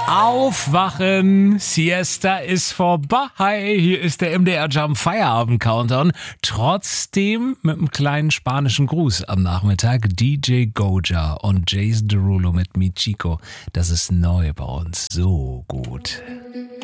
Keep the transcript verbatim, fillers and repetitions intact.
Aufwachen, Siesta ist vorbei. Hier ist der M D R Jump Feierabend Countdown. Trotzdem mit einem kleinen spanischen Gruß am Nachmittag. D J Goja und Jason Derulo mit Mi Chico. Das ist neu bei uns. So gut.